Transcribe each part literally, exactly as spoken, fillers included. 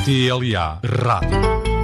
T L A Rádio.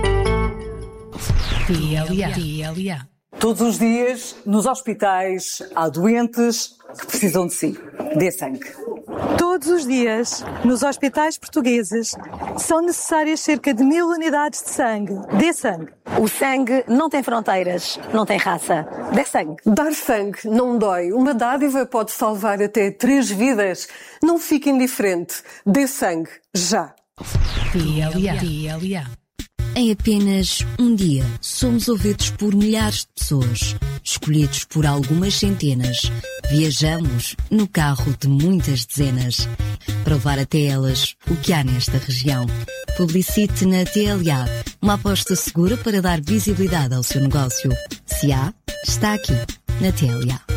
T L A. T L A. Todos os dias, nos hospitais, há doentes que precisam de si. Dê sangue. Todos os dias, nos hospitais portugueses, são necessárias cerca de mil unidades de sangue. Dê sangue. O sangue não tem fronteiras, não tem raça. Dê sangue. Dar sangue não dói. Uma dádiva pode salvar até três vidas. Não fique indiferente. Dê sangue, já. T L A. T L A. Em apenas um dia, somos ouvidos por milhares de pessoas, escolhidos por algumas centenas. Viajamos no carro de muitas dezenas, para levar até elas o que há nesta região. Publicite na T L A, uma aposta segura para dar visibilidade ao seu negócio. Se há, está aqui, na T L A.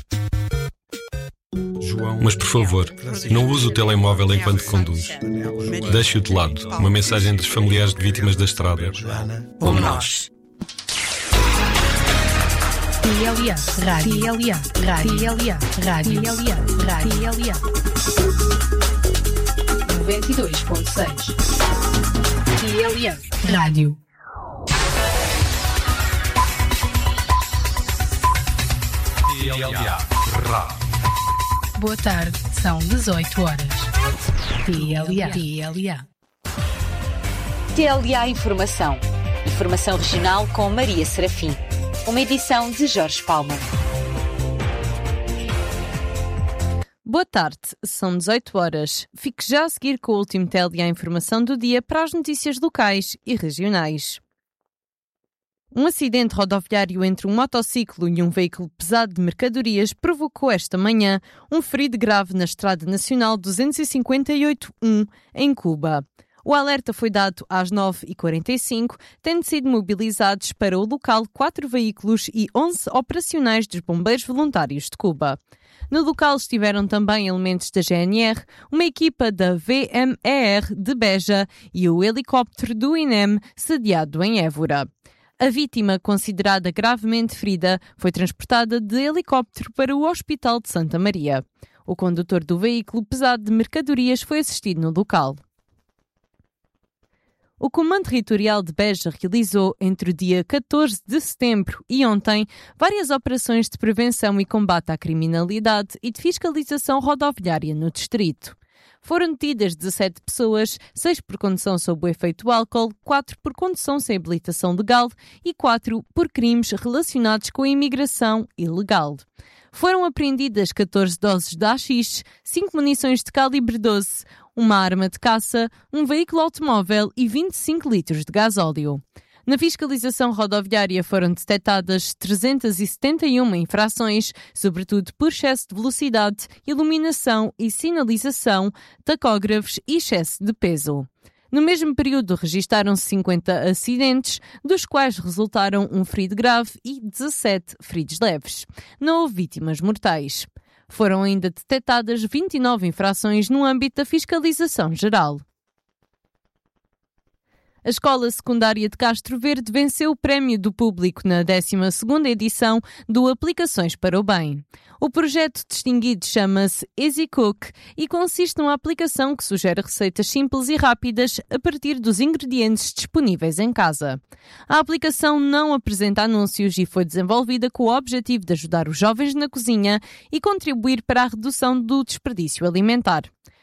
Mas, por favor, não use o telemóvel enquanto conduz. Deixe-o de lado. Uma mensagem dos familiares de vítimas da estrada. Como nós. T L A. Rádio. T L A. Rádio. T L A. Rádio. T L A. Rádio. T L A. noventa e dois ponto seis. T L A. Rádio. T L A Rádio. Boa tarde, são dezoito horas. T L A. T L A. T L A Informação. Informação regional com Maria Serafim. Uma edição de Jorge Palma. Boa tarde, são dezoito horas. Fique já a seguir com o último T L A Informação do dia para as notícias locais e regionais. Um acidente rodoviário entre um motociclo e um veículo pesado de mercadorias provocou esta manhã um ferido grave na Estrada Nacional duzentos e cinquenta e oito um, em Cuba. O alerta foi dado às nove e quarenta e cinco, tendo sido mobilizados para o local quatro veículos e onze operacionais dos Bombeiros Voluntários de Cuba. No local estiveram também elementos da G N R, uma equipa da V M E R de Beja e o helicóptero do I N E M sediado em Évora. A vítima, considerada gravemente ferida, foi transportada de helicóptero para o Hospital de Santa Maria. O condutor do veículo pesado de mercadorias foi assistido no local. O Comando Territorial de Beja realizou, entre o dia catorze de setembro e ontem, várias operações de prevenção e combate à criminalidade e de fiscalização rodoviária no distrito. Foram detidas dezassete pessoas, seis por condução sob o efeito do álcool, quatro por condução sem habilitação legal e quatro por crimes relacionados com a imigração ilegal. Foram apreendidas catorze doses de haxixe, cinco munições de calibre doze, uma arma de caça, um veículo automóvel e vinte e cinco litros de gasóleo. Na fiscalização rodoviária foram detectadas trezentas e setenta e uma infrações, sobretudo por excesso de velocidade, iluminação e sinalização, tacógrafos e excesso de peso. No mesmo período registaram-se cinquenta acidentes, dos quais resultaram um ferido grave e dezassete feridos leves. Não houve vítimas mortais. Foram ainda detectadas vinte e nove infrações no âmbito da fiscalização geral. A Escola Secundária de Castro Verde venceu o Prémio do Público na décima segunda edição do Aplicações para o Bem. O projeto distinguido chama-se Easy Cook e consiste numa aplicação que sugere receitas simples e rápidas a partir dos ingredientes disponíveis em casa. A aplicação não apresenta anúncios e foi desenvolvida com o objetivo de ajudar os jovens na cozinha e contribuir para a redução do desperdício alimentar.